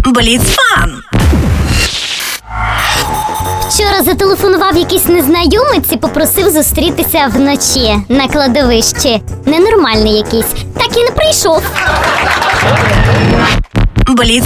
Бліцфан. Вчора зателефонував якийсь незнайомець і попросив зустрітися вночі на кладовищі. Ненормальний якийсь. Так і не прийшов.